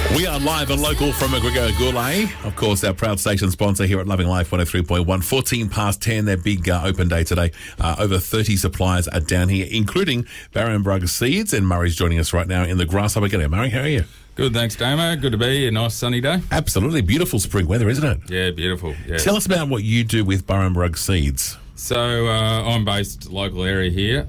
We are live and local from McGregor Gourlay. Of course, our proud station sponsor here at Loving Life 103.1. 14 past 10, their big open day today. Over 30 suppliers are down here, including Barrenbrug Seeds. And Murray's joining us right now in the grasshopper. G'day, Murray. How are you? Good, thanks, Damo. Good to be here. Nice sunny day. Absolutely. Beautiful spring weather, isn't it? Yeah, beautiful. Yeah. Tell us about what you do with Barrenbrug Seeds. So I'm based local area here.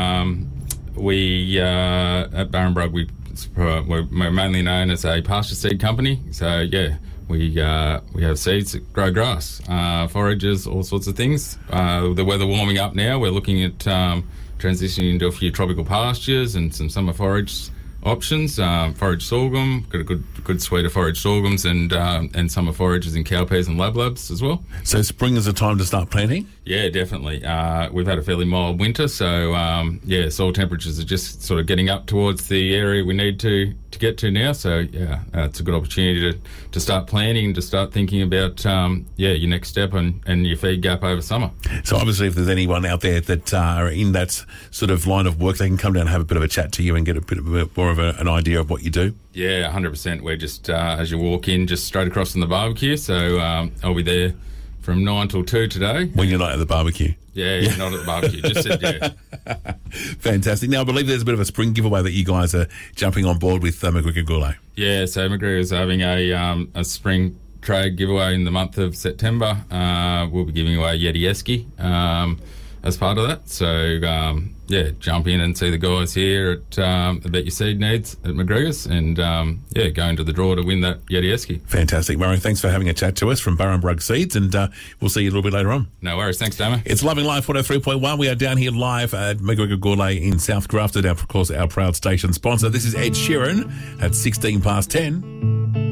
We at Barrenbrug, we're mainly known as a pasture seed company. So yeah, we have seeds that grow grass, forages, all sorts of things. The weather warming up now, we're looking at transitioning into a few tropical pastures and some summer forage options. Forage sorghum, got a good suite of forage sorghums and summer forages in cowpeas and lablabs as well. So spring is a time to start planting? Yeah, definitely. We've had a fairly mild winter, so soil temperatures are just sort of getting up towards the area we need to get to now. So yeah, it's a good opportunity to start planning, to start thinking about your next step and your feed gap over summer. So obviously, if there's anyone out there that are in that sort of line of work, they can come down and have a bit of a chat to you and get a bit more of an idea of what you do. Yeah, 100%. We're just as you walk in, just straight across from the barbecue. So I'll be there from 9 till 2 today. When you're not at the barbecue. Yeah, not at the barbecue. Just said, yeah. Fantastic. Now, I believe there's a bit of a spring giveaway that you guys are jumping on board with McGregor Gourlay. Yeah, so McGregor's having a spring trade giveaway in the month of September. We'll be giving away Yeti Esky as part of that. So, jump in and see the guys here at about your seed needs at McGregor's and, go into the draw to win that Yeti Esky. Fantastic. Murray, thanks for having a chat to us from Barrenbrug Seeds, and we'll see you a little bit later on. No worries. Thanks, Damo. It's Loving Life 103.1. We are down here live at McGregor Gourlay in South Grafton, of course, our proud station sponsor. This is Ed Sheeran at 16 past 10.